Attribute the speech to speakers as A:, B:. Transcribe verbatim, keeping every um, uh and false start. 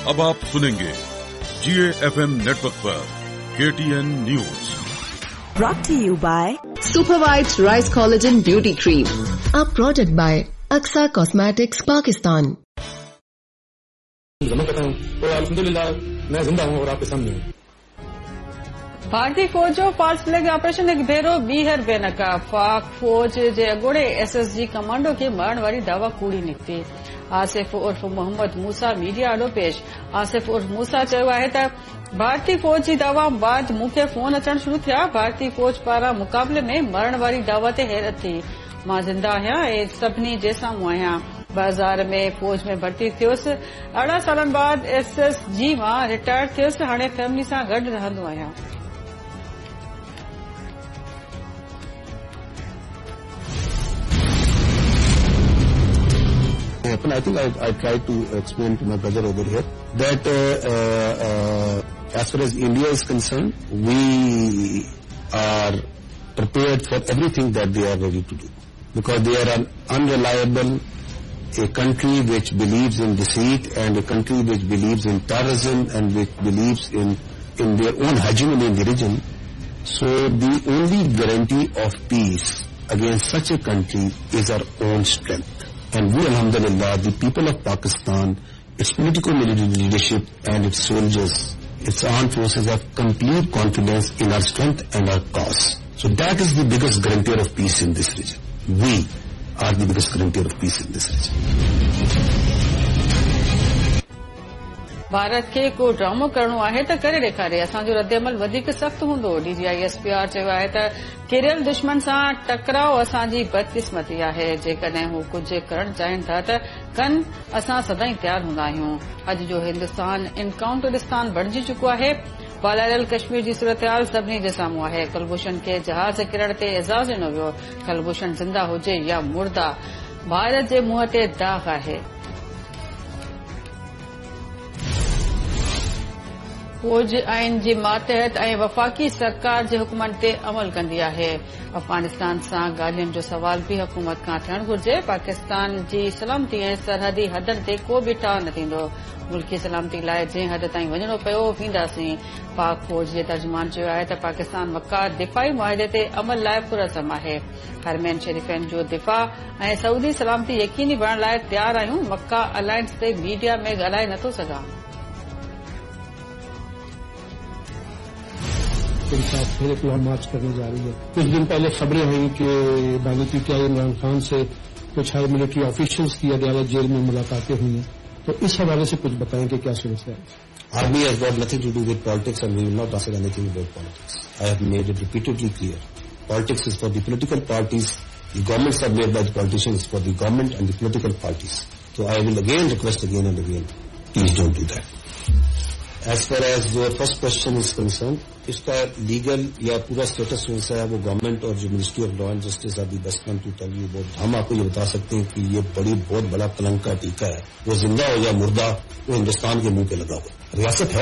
A: अब आप सुनेंगे जीए एफएम नेटवर्क पर KTN news.
B: Brought to you by
C: Supervite Rice Collagen Beauty Cream,
D: a product by Aksa Cosmetics, Pakistan.
E: मैं कहता हूँ तो अल्हम्दुलिल्लाह मैं जिंदा हूँ और आपके सामने हूँ।
F: भारतीय फौज जो फाल्स फ्लैग ऑपरेशन एक भेरो बीहर बेनकाब पाक फौज जे अगोड़े एसएसजी कमांडो के मरण वारी दावा कूड़ी निकिती। आसिफ उर्फ मोहम्मद मूसा मीडिया आॾो पेश। आसिफ उर्फ मूसा चयो आहे त भारतीय फौज जी दावा बाद मूंखे फोन अचण शुरू थिया। भारतीय फौज पारां मुक़ाबले में मरण वारी दावा ते हैरत थी। मां जिंदा आहियां ऐं सभिनी जे साम्हूं आहियां। ॿ हज़ार में फौज में भर्ती थियुसि। अरिड़हं सालनि बाद एसएसजी मां रिटायर थियुसि। हाणे फैमिली सां गॾु रहंदो आहियां।
G: I think I, I tried to explain to my brother over here that uh, uh, uh, as far as India is concerned, we are prepared for everything that they are ready to do, because they are an unreliable, a country which believes in deceit, and a country which believes in terrorism, and which believes in, in their own hegemony in the region. So the only guarantee of peace against such a country is our own strength. And we, alhamdulillah, the people of Pakistan, its political military leadership and its soldiers, its armed forces have complete confidence in our strength and our cause. So that is the biggest guarantor of peace in this region. We are the biggest guarantor of peace in this region.
F: Bharat खे को ड्रामो करणो आहे त करे ॾेखारे। असांजो रद्दअमल वधीक सख़्तु हूंदो। डीजीआईएसपीआर चयो आहे त किरियल दुश्मन सां टकराव असांजी बदकिस्मती आहे। जेकॾहिं हू कुझु करणु चाहिनि था त कनि, असां सदाई तयारु हूंदा आहियूं। अॼु जो हिन्दुस्तान इनकाउंटरिस्तान बणिजी चुको आहे। पालायल कश्मीर जी सूरतहाल सभिनी जे साम्हूं आहे। कुलभूषण खे जहाज़ किरण ते एज़ाज़ ॾिनो वियो। कुलभूषण ज़िंदा हुजे या मुर्दा, भारत जे मुंहं ते दाग़ आहे। फौज आइन जी मातहत ऐं वफ़ाक़ी सरकार जे हुकमनि ते अमल कंदी आहे। अफगानिस्तान सां ॻाल्हियुनि जो सवाल बि हुकूमत खां थियणु घुर्जे। पाकिस्तान जी सलामती ऐं सरहदी हदनि ते को बि टार न थींदो। मुल्की सलामती लाइ जंहिं हद ताईं वञणो पियो वेंदासीं। पाक फौज जे तर्जुमान चयो आहे त पाकिस्तान मक्का दिफ़ाई मुआहिदे ते अमल लाइ पुरज़म आहे। हरमैन शरीफ़नि जो दिफ़ा ऐं सऊदी सलामती यकीनी बणण लाइ तयार आहियूं। मक्का अलायंस ते मीडिया में ॻाल्हाए नथो सघां।
E: साथ फिर एक लॉन्ग मार्च करने जा रही है। कुछ दिन पहले खबरें हुई कि बानी पीटीआई इमरान खान से कुछ हाई मिलिट्री ऑफिशियल्स की अदालत जेल में मुलाकातें हुई हैं, तो इस हवाले से कुछ बताएं कि क्या सूरत है।
G: Army has got nothing to do with politics, and we will not answer anything about politics. I have made it repeatedly clear. Politics is for the political parties. The governments are made by the politicians for the government and the political parties. So I will again request again and again, please don't do that. As far as your first question is concerned, इसका legal या पूरा status कौन सा है, वो government और जो ministry of law and justice are the best one two tell you about. हम आपको ये बता सकते हैं कि ये बड़ी बहुत बड़ा कलंक का टीका है। वो जिंदा हो या मुर्दा, वो हिंदुस्तान के मुंह पे लगा हुआ। रियासत है